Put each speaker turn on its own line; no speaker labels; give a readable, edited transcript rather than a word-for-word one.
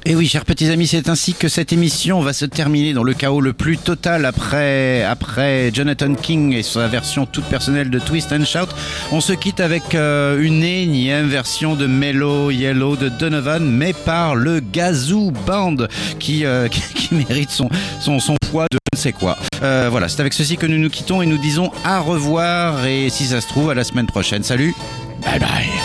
Et oui, chers petits amis, c'est ainsi que cette émission va se terminer dans le chaos le plus total après Jonathan King et sa version toute personnelle de Twist and Shout. On se quitte avec une énième version de Mellow Yellow de Donovan, mais par le Gazoo Band qui mérite son poids de je ne sais quoi. Voilà, c'est avec ceci que nous nous quittons et nous disons au revoir et si ça se trouve à la semaine prochaine. Salut, bye bye.